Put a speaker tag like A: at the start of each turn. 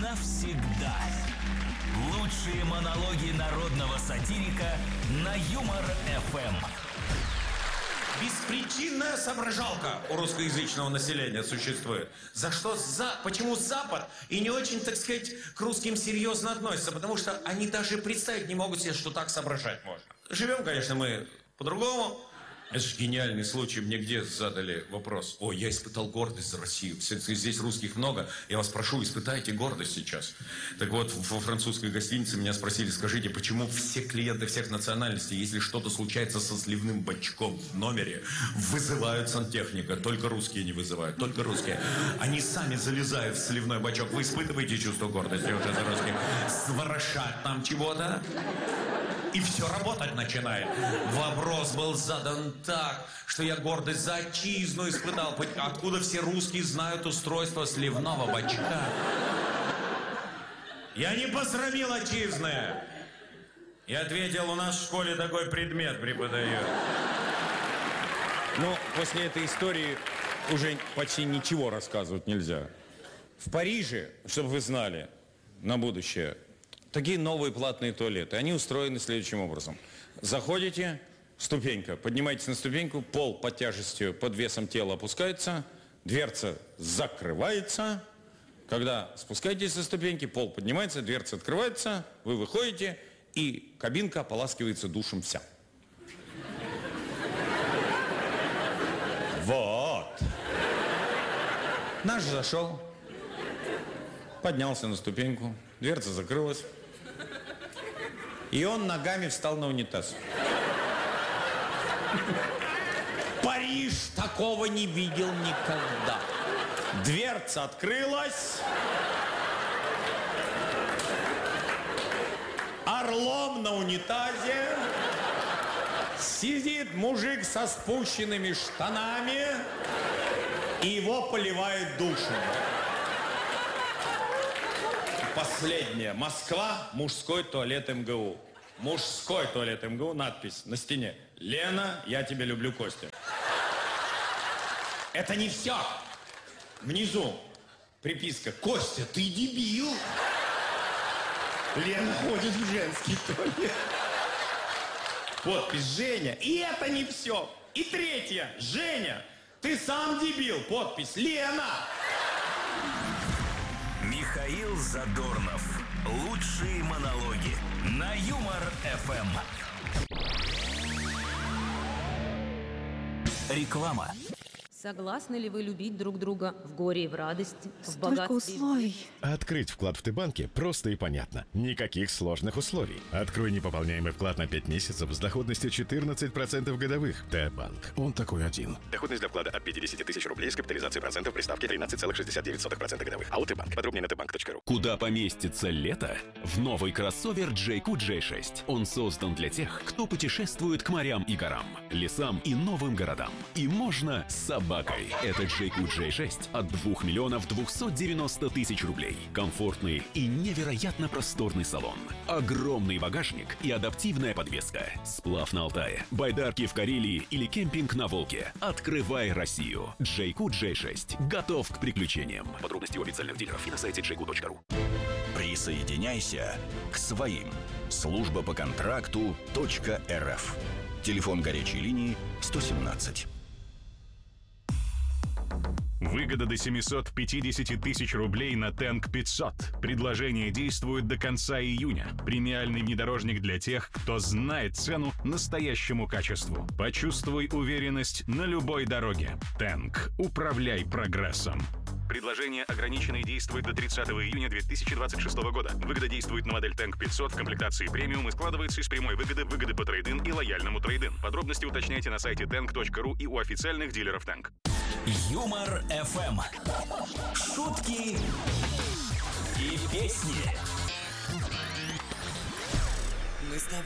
A: навсегда. Лучшие монологи народного сатирика на Юмор ФМ.
B: Беспричинная соображалка у русскоязычного населения существует. Почему Запад и не очень, так сказать, к русским серьезно относится? Потому что они даже представить не могут себе, что так соображать можно. Живем, конечно, мы по-другому. Это же гениальный случай. Мне где задали вопрос? Ой, я испытал гордость за Россию. Здесь русских много. Я вас прошу, испытайте гордость сейчас. Так вот, во французской гостинице меня спросили, скажите, почему все клиенты всех национальностей, если что-то случается со сливным бачком в номере, вызывают сантехника? Только русские не вызывают, только русские. Они сами залезают в сливной бачок. Вы испытываете чувство гордости уже за русских? Сворошать там чего-то? И все работать начинает. Вопрос был задан так, что я гордость за отчизну испытал. Откуда все русские знают устройство сливного бачка? Я не посрамил отчизны. Я ответил, у нас в школе такой предмет преподают.
C: Но после этой истории уже почти ничего рассказывать нельзя. В Париже, чтобы вы знали, на будущее, такие новые платные туалеты. Они устроены следующим образом. Заходите, ступенька, поднимаетесь на ступеньку, пол под тяжестью, под весом тела опускается, дверца закрывается. Когда спускаетесь со ступеньки, пол поднимается, дверца открывается, вы выходите, и кабинка ополаскивается душем вся. Вот. Наш зашел, поднялся на ступеньку, дверца закрылась. И он ногами встал на унитаз. Париж такого не видел никогда. Дверца открылась. Орлом на унитазе сидит мужик со спущенными штанами, и его поливает душем. Последнее. Москва. Мужской туалет МГУ. Мужской туалет МГУ. Надпись на стене. Лена, я тебя люблю, Костя. Это не все. Внизу приписка. Костя, ты дебил. Лена ходит в женский туалет. Подпись Женя. И это не все. И третье. Женя, ты сам дебил. Подпись Лена.
A: Михаил Задорнов. Лучшие монологи на Юмор ФМ. Реклама.
D: Согласны ли вы любить друг друга в горе и в радости, в
E: Столько
D: богатстве?
E: условий.
F: Открыть вклад в Т-банке просто и понятно. Никаких сложных условий. Открой непополняемый вклад на 5 месяцев с доходностью 14% годовых. Т-банк. Он такой один.
G: Доходность для вклада от 50 тысяч рублей с капитализацией процентов при ставке 13,69% годовых. АО Т-банк. Подробнее на tbank.ru.
H: Куда поместится лето? В новый кроссовер JQ J6. Он создан для тех, кто путешествует к морям и горам, лесам и новым городам. И можно с собакой. Это JQ J6 от 2 миллионов 290 тысяч рублей. Комфортный и невероятно просторный салон. Огромный багажник и адаптивная подвеска. Сплав на Алтае, байдарки в Карелии или кемпинг на Волге. Открывай Россию. JQ J6 готов к приключениям.
G: Подробности у официальных дилеров и на сайте jq.ru.
A: Присоединяйся к своим. Служба по контракту .рф. Телефон горячей линии 117.
I: Выгода до 750 тысяч рублей на Тэнк 500. Предложение действует до конца июня. Премиальный внедорожник для тех, кто знает цену настоящему качеству. Почувствуй уверенность на любой дороге. Тэнк. Управляй прогрессом. Предложение ограничено и действует до 30 июня 2026 года. Выгода действует на модель Тэнк 500 в комплектации премиум и складывается из прямой выгоды, выгоды по трейд-ин и лояльному трейд-ин. Подробности уточняйте на сайте tank.ru и у официальных дилеров Тэнк.
A: Юмор ФМ. Шутки и песни.
J: Мы с тобой